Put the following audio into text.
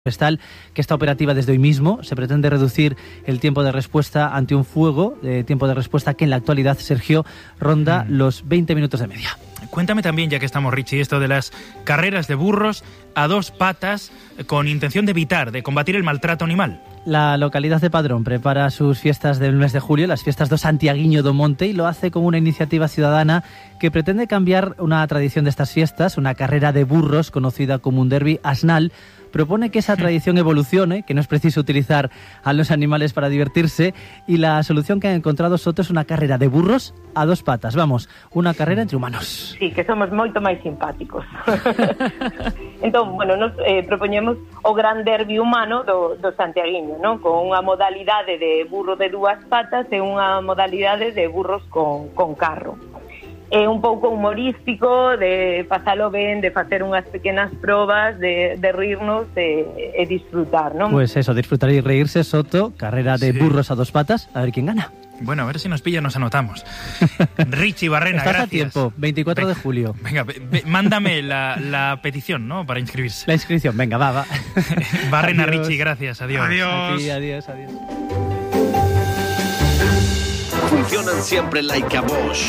Forestal, que está operativa desde hoy mismo. Se pretende reducir el tiempo de respuesta ante un fuego, tiempo de respuesta que en la actualidad, Sergio, ronda los 20 minutos de media. Cuéntame también, ya que estamos, Richie, esto de las carreras de burros a dos patas con intención de combatir el maltrato animal. La localidad de Padrón prepara sus fiestas del mes de julio, las fiestas do Santiaguiño do Monte, y lo hace como una iniciativa ciudadana que pretende cambiar una tradición de estas fiestas, una carrera de burros conocida como un derbi asnal. Propone que esa tradición evolucione, que no es preciso utilizar a los animales para divertirse, y la solución que han encontrado Soto es una carrera de burros a dos patas. Vamos, una carrera entre humanos. Sí, que somos moito máis simpáticos. Entón, bueno, nos propoñemos o gran derbi humano do Santiaguiño, non? Con unha modalidade de burro de dúas patas e unha modalidade de burros con carro. É un pouco humorístico, de pasalo ben, de facer unhas pequenas probas, de rirnos e disfrutar, non? Pues eso, disfrutar y reírse, Soto, carrera de burros a dos patas, a ver quién gana. Bueno, a ver si nos pilla, nos anotamos. Richie Barrena, Estás gracias. a tiempo, 24 de julio. Venga, mándame la petición, ¿no?, para inscribirse. La inscripción, venga, va. Barrena, Adiós. Richie, gracias, adiós. Aquí, adiós. Funcionan siempre like a Bosch.